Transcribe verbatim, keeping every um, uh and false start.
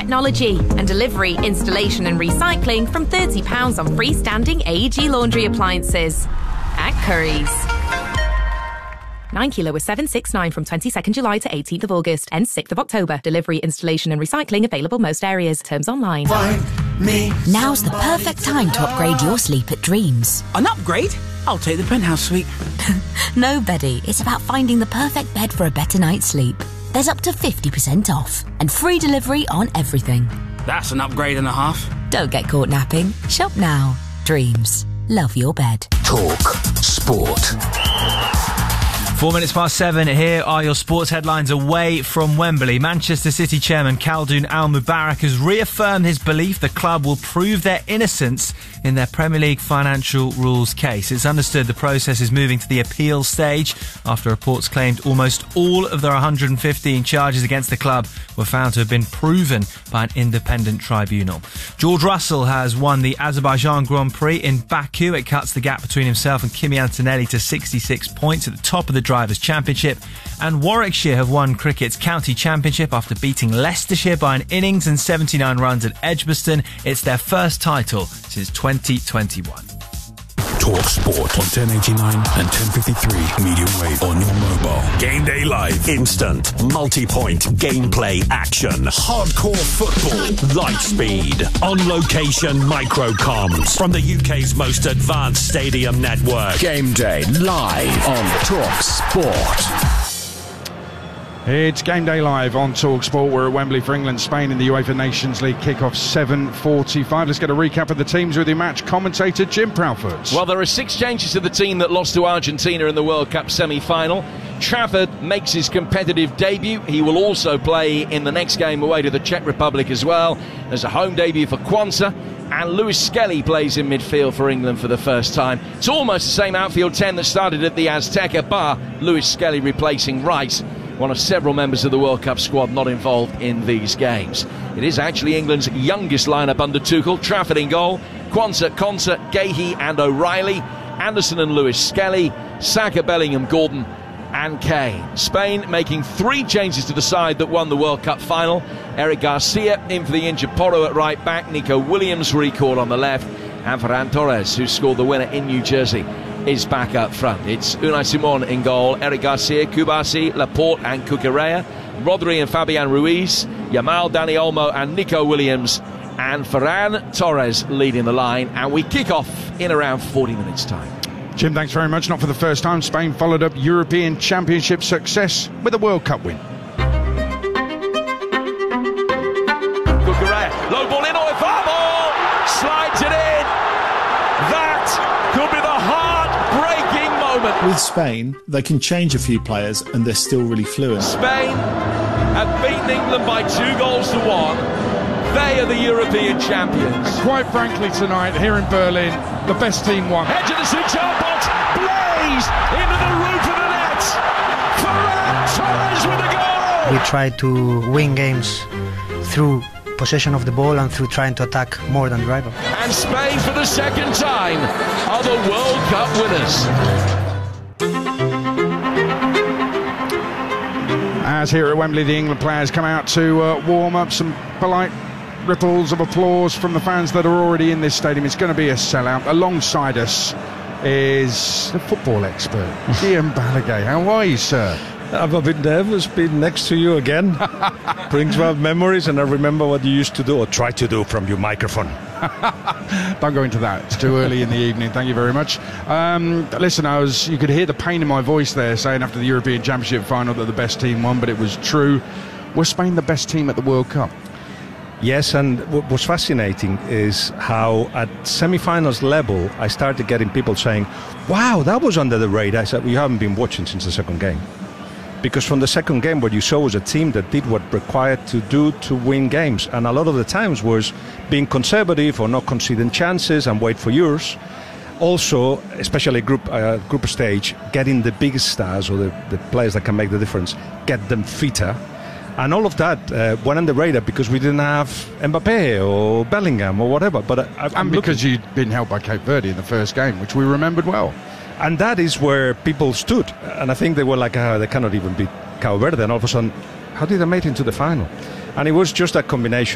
technology and delivery, installation and recycling from thirty pounds on freestanding A E G laundry appliances. At Currys. nine kilo was seven six nine from twenty-second July to eighteenth of August. Ends sixth of October. Delivery, installation and recycling available most areas. Terms online. Find me. Now's the perfect time to upgrade your sleep at Dreams. An upgrade? I'll take the penthouse suite. No, Beddy. It's about finding the perfect bed for a better night's sleep. There's up to fifty percent off and free delivery on everything. That's an upgrade and a half. Don't get caught napping. Shop now. Dreams. Love your bed. Talk Sport. Four minutes past seven, here are your sports headlines away from Wembley. Manchester City chairman Khaldoon Al-Mubarak has reaffirmed his belief the club will prove their innocence in their Premier League financial rules case. It's understood the process is moving to the appeal stage after reports claimed almost all of their one hundred fifteen charges against the club were found to have been proven by an independent tribunal. George Russell has won the Azerbaijan Grand Prix in Baku. It cuts the gap between himself and Kimi Antonelli to sixty-six points at the top of the Drivers' Championship. And Warwickshire have won cricket's county championship after beating Leicestershire by an innings and seventy-nine runs at Edgbaston. It's their first title since twenty twenty-one. Talk Sport on ten eighty-nine and ten fifty-three medium wave on your mobile. Game Day Live. Instant, multi-point, gameplay, action, hardcore football, light speed, on location micro comms from the U K's most advanced stadium network. Game Day Live on Talk Sport. It's Game Day Live on Talk Sport. We're at Wembley for England, Spain in the UEFA Nations League kick-off seven forty-five. Let's get a recap of the teams with your match commentator Jim Proudfoot. Well, there are six changes to the team that lost to Argentina in the World Cup semi-final. Trafford makes his competitive debut. He will also play in the next game away to the Czech Republic as well. There's a home debut for Quansah. And Lewis Skelly plays in midfield for England for the first time. It's almost the same outfield ten that started at the Azteca, bar Lewis Skelly replacing Rice, one of several members of the World Cup squad not involved in these games. It is actually England's youngest lineup under Tuchel. Trafford in goal, Quansah, Konsa, Gahey and O'Reilly, Anderson and Lewis Skelly, Saka, Bellingham, Gordon and Kane. Spain making three changes to the side that won the World Cup final. Eric Garcia in for the injured Porro at right back, Nico Williams recalled on the left, and Ferran Torres, who scored the winner in New Jersey, is back up front. It's Unai Simon in goal, Eric Garcia, Kubasi, Laporte and Cucurella, Rodri and Fabian Ruiz, Yamal, Dani Olmo and Nico Williams, and Ferran Torres leading the line. And we kick off in around forty minutes time. Jim, thanks very much. Not for the first time, Spain followed up European Championship success with a World Cup win. Cucurella, low ball in, or far ball, slides it in. That could be the heart-breaking moment. With Spain, they can change a few players and they're still really fluent. Spain have beaten England by two goals to one. They are the European champions. And quite frankly tonight, here in Berlin, the best team won. Edge of the six-yard box, blazed into the roof of the net. Ferran Torres with a goal. We try to win games through possession of the ball and through trying to attack more than rival. And Spain, for the second time, are the World Cup winners. As here at Wembley, the England players come out to uh, warm up. Some polite ripples of applause from the fans that are already in this stadium. It's going to be a sellout. Alongside us is the football expert, Ian Ballaghay. How are you, sir? I've been nervous being next to you again. Brings back memories, and I remember what you used to do or try to do from your microphone. Don't go into that. It's too early in the evening. Thank you very much. Um, listen, I was. You could hear the pain in my voice there, saying after the European Championship final that the best team won, but it was true. Was Spain the best team at the World Cup? Yes, and what was fascinating is how at semi-finals level I started getting people saying, wow, that was under the radar. I said, well, you haven't been watching since the second game. Because from the second game, what you saw was a team that did what required to do to win games. And a lot of the times was being conservative or not conceding chances and wait for yours. Also, especially group uh, group stage, getting the biggest stars or the, the players that can make the difference, get them fitter. And all of that uh, went on the radar because we didn't have Mbappe or Bellingham or whatever. But I, And because looking... you'd been helped by Cape Verde in the first game, which we remembered well. And that is where people stood. And I think they were like, oh, they cannot even beat Cape Verde. And all of a sudden, how did they make it into the final? And it was just a combination